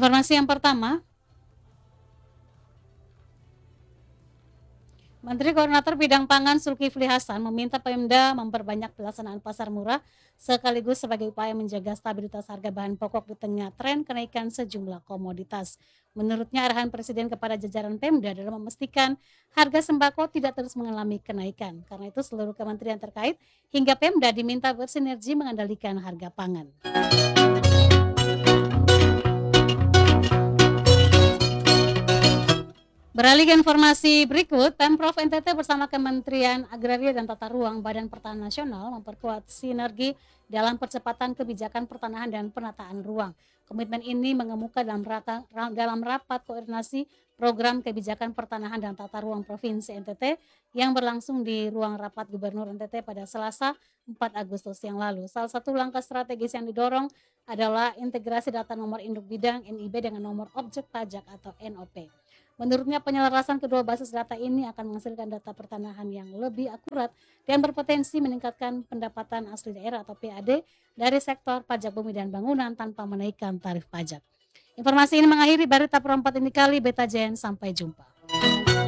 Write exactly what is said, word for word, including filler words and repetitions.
Informasi yang pertama, Menteri Koordinator Bidang Pangan Zulkifli Hasan meminta Pemda memperbanyak pelaksanaan pasar murah sekaligus sebagai upaya menjaga stabilitas harga bahan pokok di tengah tren kenaikan sejumlah komoditas. Menurutnya arahan Presiden kepada jajaran Pemda adalah memastikan harga sembako tidak terus mengalami kenaikan. Karena itu seluruh kementerian terkait hingga Pemda diminta bersinergi mengendalikan harga pangan. Beralih ke informasi berikut, Pemprov N T T bersama Kementerian Agraria dan Tata Ruang Badan Pertanahan Nasional memperkuat sinergi dalam percepatan kebijakan pertanahan dan penataan ruang. Komitmen ini mengemuka dalam, rata, dalam rapat koordinasi program kebijakan pertanahan dan tata ruang Provinsi N T T yang berlangsung di ruang rapat Gubernur N T T pada Selasa empat Agustus yang lalu. Salah satu langkah strategis yang didorong adalah integrasi data nomor induk bidang N I B dengan nomor objek pajak atau N O P. Menurutnya penyelarasan kedua basis data ini akan menghasilkan data pertanahan yang lebih akurat dan berpotensi meningkatkan pendapatan asli daerah atau P A D dari sektor pajak bumi dan bangunan tanpa menaikkan tarif pajak. Informasi ini mengakhiri berita perempat ini kali Beta Jen, sampai jumpa.